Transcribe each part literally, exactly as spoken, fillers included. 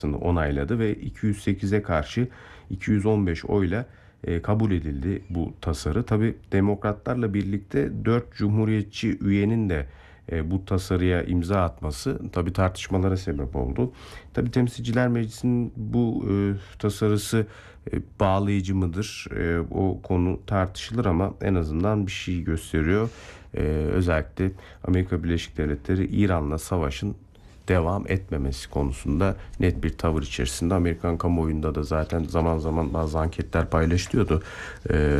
onayladı ve iki yüz sekize karşı iki yüz on beş oyla e, kabul edildi bu tasarı. Tabii demokratlarla birlikte dört cumhuriyetçi üyenin de e, bu tasarıya imza atması tabii tartışmalara sebep oldu. Tabii Temsilciler Meclisi'nin bu e, tasarısı e, bağlayıcı mıdır? E, o konu tartışılır ama en azından bir şey gösteriyor. E, özellikle Amerika Birleşik Devletleri İran'la savaşın devam etmemesi konusunda net bir tavır içerisinde. Amerikan kamuoyunda da zaten zaman zaman bazı anketler paylaşılıyordu. Ee,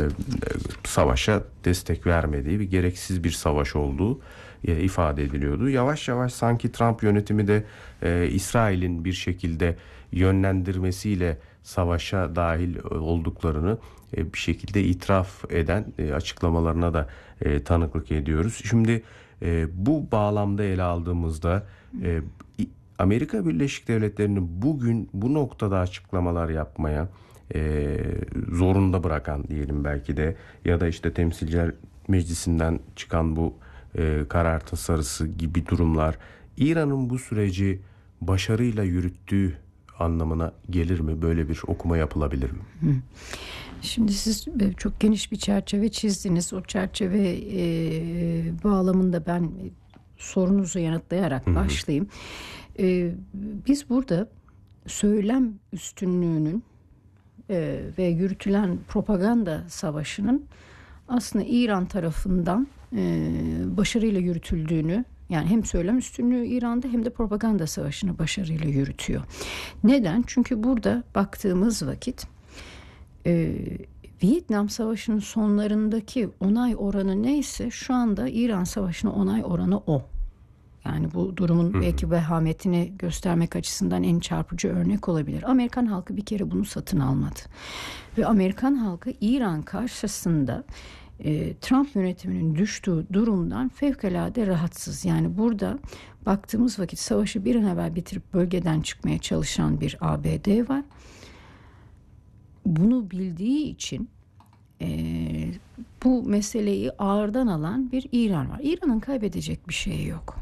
savaşa destek vermediği bir gereksiz bir savaş olduğu e, ifade ediliyordu. Yavaş yavaş sanki Trump yönetimi de e, İsrail'in bir şekilde yönlendirmesiyle savaşa dahil olduklarını e, bir şekilde itiraf eden e, açıklamalarına da e, tanıklık ediyoruz. Şimdi e, bu bağlamda ele aldığımızda e, Amerika Birleşik Devletleri'ni bugün bu noktada açıklamalar yapmaya e, zorunda bırakan diyelim belki de ya da işte Temsilciler Meclisi'nden çıkan bu e, karar tasarısı gibi durumlar İran'ın bu süreci başarıyla yürüttüğü anlamına gelir mi? Böyle bir okuma yapılabilir mi? Şimdi siz çok geniş bir çerçeve çizdiniz. O çerçeve e, bağlamında ben sorunuzu yanıtlayarak Hı-hı. başlayayım. E, biz burada söylem üstünlüğünün e, ve yürütülen propaganda savaşının aslında İran tarafından e, başarıyla yürütüldüğünü, yani hem söylem üstünlüğü İran'da hem de propaganda savaşını başarıyla yürütüyor. Neden? Çünkü burada baktığımız vakit e, Vietnam Savaşı'nın sonlarındaki onay oranı neyse şu anda İran Savaşı'nın onay oranı o. Yani bu durumun Hı-hı. belki vehametini göstermek açısından en çarpıcı örnek olabilir. Amerikan halkı bir kere bunu satın almadı. Ve Amerikan halkı İran karşısında e, Trump yönetiminin düştüğü durumdan fevkalade rahatsız. Yani burada baktığımız vakit savaşı bir an evvel bitirip bölgeden çıkmaya çalışan bir A B D var. Bunu bildiği için e, bu meseleyi ağırdan alan bir İran var. İran'ın kaybedecek bir şeyi yok.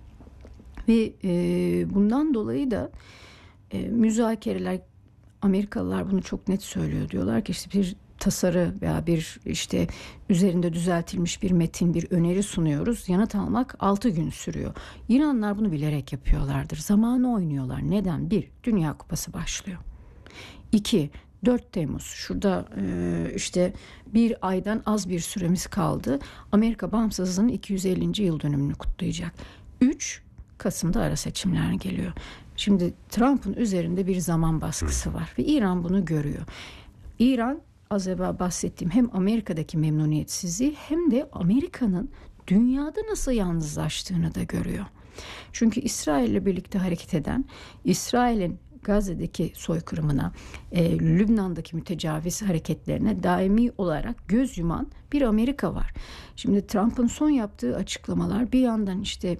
Ve e, bundan dolayı da e, müzakereler, Amerikalılar bunu çok net söylüyor. Diyorlar ki işte bir tasarı veya bir işte üzerinde düzeltilmiş bir metin, bir öneri sunuyoruz. Yanıt almak altı gün sürüyor. İranlılar bunu bilerek yapıyorlardır. Zamanı oynuyorlar. Neden? Bir, Dünya Kupası başlıyor. İki, dört Temmuz. Şurada e, işte bir aydan az bir süremiz kaldı. Amerika bağımsızlığının iki yüz ellinci yıl dönümünü kutlayacak. Üç, Kasım'da ara seçimler geliyor. Şimdi Trump'ın üzerinde bir zaman baskısı var ve İran bunu görüyor. İran, az evvel bahsettiğim hem Amerika'daki memnuniyetsizliği hem de Amerika'nın dünyada nasıl yalnızlaştığını da görüyor. Çünkü İsrail'le birlikte hareket eden, İsrail'in Gazze'deki soykırımına, e, Lübnan'daki mütecaviz hareketlerine daimi olarak göz yuman bir Amerika var. Şimdi Trump'ın son yaptığı açıklamalar bir yandan işte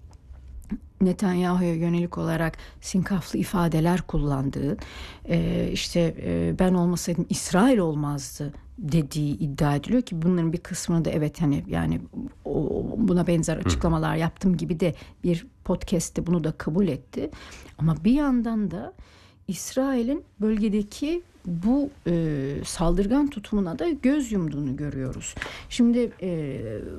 Netanyahu'ya yönelik olarak sinkaflı ifadeler kullandığı, e, işte e, ben olmasaydım İsrail olmazdı dediği iddia ediliyor ki bunların bir kısmını da evet hani yani o, buna benzer açıklamalar yaptım gibi de bir podcast'te bunu da kabul etti. Ama bir yandan da İsrail'in bölgedeki bu e, saldırgan tutumuna da göz yumduğunu görüyoruz. Şimdi e,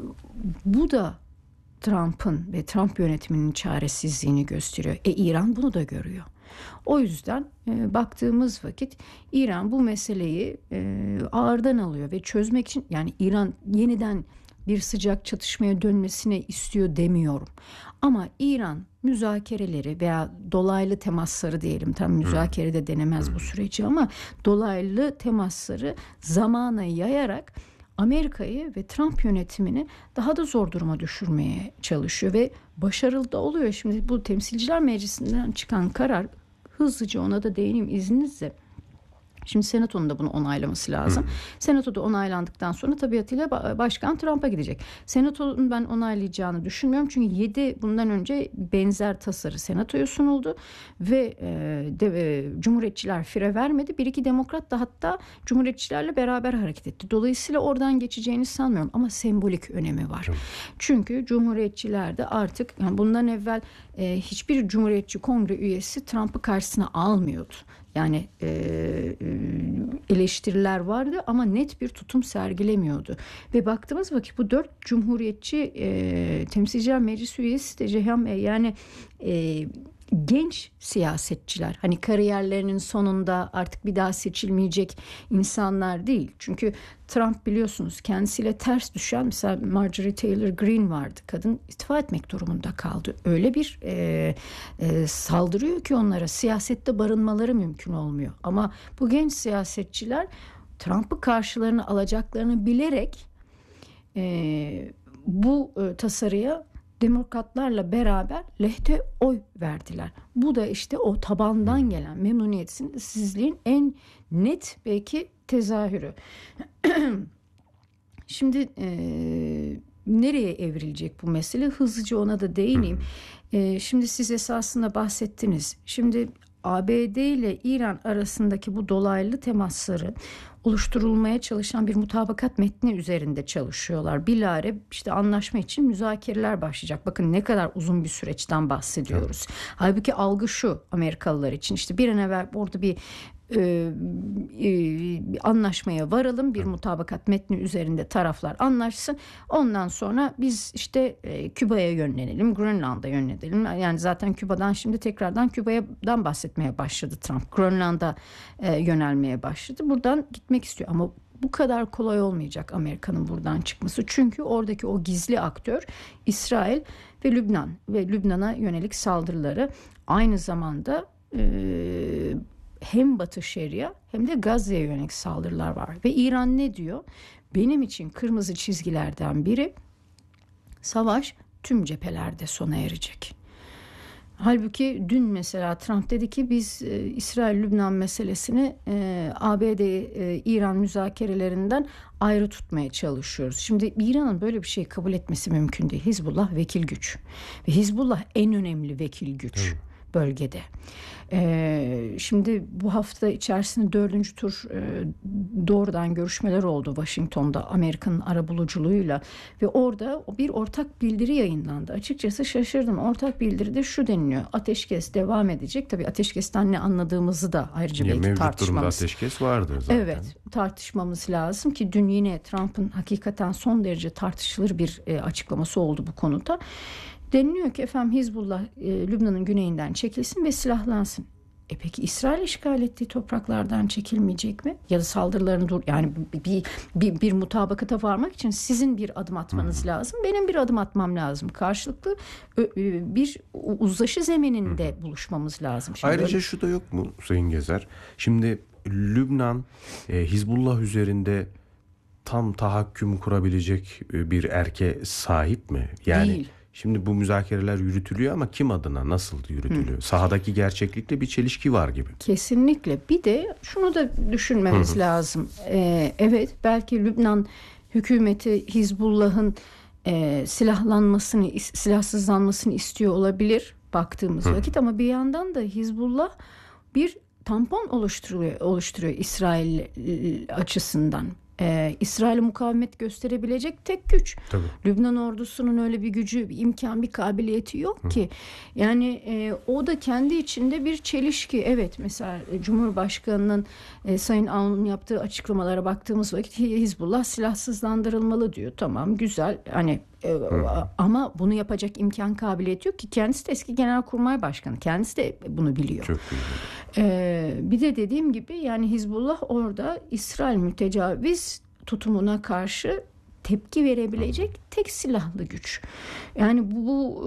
bu da Trump'ın ve Trump yönetiminin çaresizliğini gösteriyor. E İran bunu da görüyor. O yüzden e, baktığımız vakit İran bu meseleyi e, ağırdan alıyor ve çözmek için, yani İran yeniden bir sıcak çatışmaya dönmesine istiyor demiyorum. Ama İran müzakereleri veya dolaylı temasları diyelim, tam müzakere de denemez bu süreci ama dolaylı temasları zamana yayarak Amerika'yı ve Trump yönetimini daha da zor duruma düşürmeye çalışıyor ve başarılı da oluyor. Şimdi bu Temsilciler Meclisi'nden çıkan karar, hızlıca ona da değineyim izninizle. Şimdi Senato'nun da bunu onaylaması lazım. Hı. Senato'da onaylandıktan sonra tabiatıyla Başkan Trump'a gidecek. Senato'nun ben onaylayacağını düşünmüyorum. Çünkü yedi bundan önce benzer tasarı Senato'ya sunuldu ve e, de, e, Cumhuriyetçiler fire vermedi. Bir iki demokrat da hatta Cumhuriyetçilerle beraber hareket etti. Dolayısıyla oradan geçeceğini sanmıyorum ama sembolik önemi var. Hı. Çünkü Cumhuriyetçiler de artık yani bundan evvel e, hiçbir Cumhuriyetçi Kongre üyesi Trump'ı karşısına almıyordu. Yani e, eleştiriler vardı ama net bir tutum sergilemiyordu. Ve baktığımız vakit bu dört Cumhuriyetçi e, Temsilciler Meclisi üyesi de Ceyhan Bey, yani e, genç siyasetçiler, hani kariyerlerinin sonunda artık bir daha seçilmeyecek insanlar değil. Çünkü Trump biliyorsunuz kendisiyle ters düşen, mesela Marjorie Taylor Greene vardı. Kadın istifa etmek durumunda kaldı. Öyle bir e, e, saldırıyor ki onlara, siyasette barınmaları mümkün olmuyor. Ama bu genç siyasetçiler Trump'ı karşılarına alacaklarını bilerek e, bu e, tasarıya Demokratlarla beraber lehte oy verdiler. Bu da işte o tabandan gelen memnuniyetsizliğin en net belki tezahürü. Şimdi e, nereye evrilecek bu mesele? Hızlıca ona da değineyim. E, şimdi siz esasında bahsettiniz. Şimdi A B D ile İran arasındaki bu dolaylı temasları oluşturulmaya çalışan bir mutabakat metni üzerinde çalışıyorlar. Bilahare işte anlaşma için müzakereler başlayacak. Bakın ne kadar uzun bir süreçten bahsediyoruz. Evet. Halbuki algı şu Amerikalılar için, işte bir an evvel orada bir e, e, bir anlaşmaya varalım, bir mutabakat metni üzerinde taraflar anlaşsın. Ondan sonra biz işte e, Küba'ya yönlenelim, Grönland'a yönlenelim. Yani zaten Küba'dan şimdi tekrardan Küba'dan bahsetmeye başladı Trump. Grönland'a e, yönelmeye başladı. Buradan gitmek istiyor ama bu kadar kolay olmayacak Amerika'nın buradan çıkması. Çünkü oradaki o gizli aktör İsrail ve Lübnan ve Lübnan'a yönelik saldırıları, aynı zamanda e, hem Batı Şeria hem de Gazze'ye yönelik saldırılar var. Ve İran ne diyor? Benim için kırmızı çizgilerden biri, savaş tüm cephelerde sona erecek. Halbuki dün mesela Trump dedi ki biz e, İsrail-Lübnan meselesini e, A B D-İran e, müzakerelerinden ayrı tutmaya çalışıyoruz. Şimdi İran'ın böyle bir şey kabul etmesi mümkün değil. Hizbullah vekil güç ve Hizbullah en önemli vekil güç. Evet. Bölgede. Ee, şimdi bu hafta içerisinde dördüncü tur e, doğrudan görüşmeler oldu Washington'da Amerika'nın arabuluculuğuyla ve orada bir ortak bildiri yayınlandı. Açıkçası şaşırdım. Ortak bildiride şu deniliyor: ateşkes devam edecek. Tabii ateşkesten ne anladığımızı da ayrıca ya belki mevcut tartışmamız. Mevcut durumda ateşkes vardı zaten. Evet, tartışmamız lazım ki dün yine Trump'ın hakikaten son derece tartışılır bir e, açıklaması oldu bu konuda. Deniliyor ki efendim Hizbullah e, Lübnan'ın güneyinden çekilsin ve silahlansın. E peki İsrail işgal ettiği topraklardan çekilmeyecek mi? Ya da saldırılarını dur, yani bir, bir, bir mutabakata varmak için sizin bir adım atmanız hmm. lazım. Benim bir adım atmam lazım. Karşılıklı bir uzlaşı zemininde hmm. buluşmamız lazım. Şimdi ayrıca öyle... şu da yok mu Sayın Gezer? Şimdi Lübnan e, Hizbullah üzerinde tam tahakküm kurabilecek bir erke sahip mi? Yani değil. Şimdi bu müzakereler yürütülüyor ama kim adına, nasıl yürütülüyor? Hı. Sahadaki gerçeklikte bir çelişki var gibi. Kesinlikle. Bir de şunu da düşünmemiz Hı. lazım. Ee, evet, belki Lübnan hükümeti Hizbullah'ın e, silahlanmasını, silahsızlanmasını istiyor olabilir baktığımız Hı. vakit, ama bir yandan da Hizbullah bir tampon oluşturuyor, oluşturuyor İsrail açısından. Ee, İsrail'e mukavemet gösterebilecek tek güç. Tabii. Lübnan ordusunun öyle bir gücü, bir imkan, bir kabiliyeti yok Hı. ki. Yani e, o da kendi içinde bir çelişki. Evet, mesela Cumhurbaşkanı'nın e, Sayın Aoun'un yaptığı açıklamalara baktığımız vakit Hizbullah silahsızlandırılmalı diyor. Tamam, güzel. Hani e, ama bunu yapacak imkan, kabiliyeti yok ki. Kendisi de eski Genelkurmay Başkanı. Kendisi de bunu biliyor. Çok iyi. Ee, bir de dediğim gibi yani Hizbullah orada İsrail mütecaviz tutumuna karşı tepki verebilecek tek silahlı güç. Yani bu, bu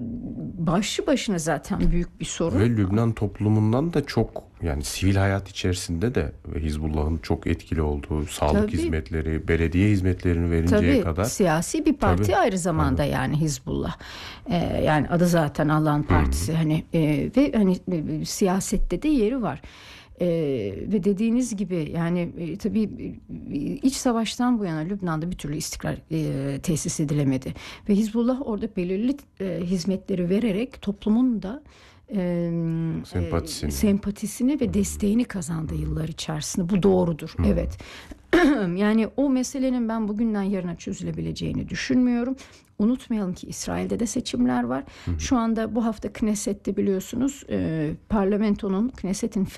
başlı başına zaten büyük bir sorun. Ve Lübnan toplumundan da çok, yani sivil hayat içerisinde de Hizbullah'ın çok etkili olduğu, sağlık Tabii. hizmetleri, belediye hizmetlerini verinceye Tabii, kadar. Siyasi bir parti Tabii. aynı zamanda Tabii. yani Hizbullah. Ee, yani adı zaten Allah'ın partisi. Hı-hı. Hani e, ve hani e, siyasette de yeri var. Ee, ve dediğiniz gibi yani e, tabii e, iç savaştan bu yana Lübnan'da bir türlü istikrar e, tesis edilemedi ve Hizbullah orada belirli e, hizmetleri vererek toplumun da e, sempatisini, e, sempatisini ve desteğini kazandı yıllar içerisinde. Bu doğrudur. Hı. Evet. Yani o meselenin ben bugünden yarına çözülebileceğini düşünmüyorum. Unutmayalım ki İsrail'de de seçimler var. Hı hı. Şu anda bu hafta Knesset'te biliyorsunuz e, parlamentonun, Knesset'in